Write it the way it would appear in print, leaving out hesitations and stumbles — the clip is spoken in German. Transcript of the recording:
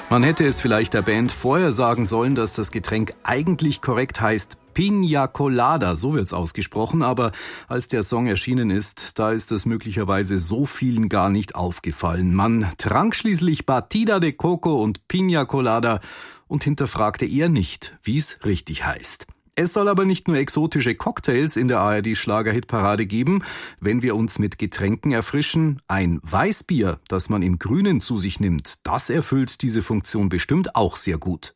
Man hätte es vielleicht der Band vorher sagen sollen, dass das Getränk eigentlich korrekt heißt Piña Colada, so wird's ausgesprochen, aber als der Song erschienen ist, da ist es möglicherweise so vielen gar nicht aufgefallen. Man trank schließlich Batida de Coco und Piña Colada und hinterfragte eher nicht, wie es richtig heißt. Es soll aber nicht nur exotische Cocktails in der ARD-Schlager-Hitparade geben, wenn wir uns mit Getränken erfrischen. Ein Weißbier, das man im Grünen zu sich nimmt, das erfüllt diese Funktion bestimmt auch sehr gut.